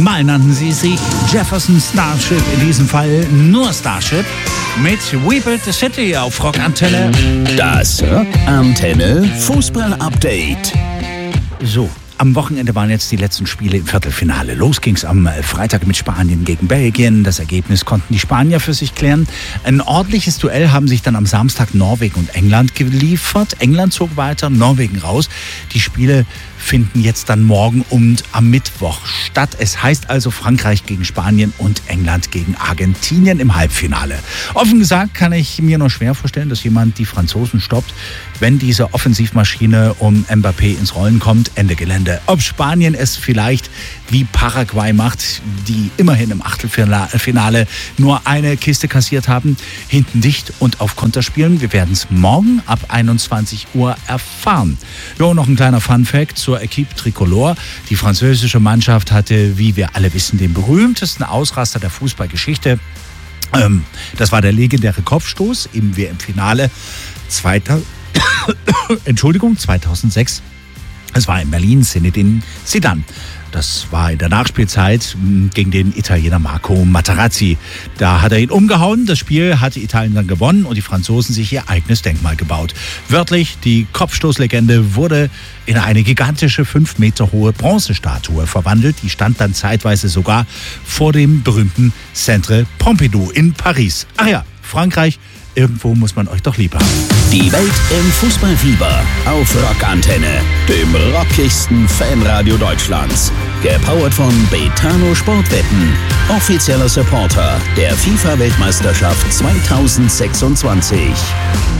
Mal nannten sie sich Jefferson Starship, in diesem Fall nur Starship, mit We Build the City auf Rockantenne. Das Rockantenne Fußball-Update. So, am Wochenende waren jetzt die letzten Spiele im Viertelfinale. Los ging's am Freitag mit Spanien gegen Belgien. Das Ergebnis konnten die Spanier für sich klären. Ein ordentliches Duell haben sich dann am Samstag Norwegen und England geliefert. England zog weiter, Norwegen raus. Die Spiele finden jetzt dann morgen und am Mittwoch statt. Es heißt also Frankreich gegen Spanien und England gegen Argentinien im Halbfinale. Offen gesagt kann ich mir nur schwer vorstellen, dass jemand die Franzosen stoppt, wenn diese Offensivmaschine um Mbappé ins Rollen kommt. Ende Gelände. Ob Spanien es vielleicht wie Paraguay macht, die immerhin im Achtelfinale nur eine Kiste kassiert haben, hinten dicht und auf Konter spielen. Wir werden es morgen ab 21 Uhr erfahren. Jo, noch ein kleiner Funfact zur Equipe Tricolore. Die französische Mannschaft hatte, wie wir alle wissen, den berühmtesten Ausraster der Fußballgeschichte. Das war der legendäre Kopfstoß im WM-Finale 2006. Es war in Berlin, Zinedine Zidane. Das war in der Nachspielzeit gegen den Italiener Marco Materazzi. Da hat er ihn umgehauen. Das Spiel hatte Italien dann gewonnen und die Franzosen sich ihr eigenes Denkmal gebaut. Wörtlich, die Kopfstoßlegende wurde in eine gigantische 5 Meter hohe Bronzestatue verwandelt. Die stand dann zeitweise sogar vor dem berühmten Centre Pompidou in Paris. Ach ja, Frankreich. Irgendwo muss man euch doch lieb haben. Die Welt im Fußballfieber auf Rockantenne, dem rockigsten Fanradio Deutschlands. Gepowert von Betano Sportwetten, offizieller Supporter der FIFA-Weltmeisterschaft 2026.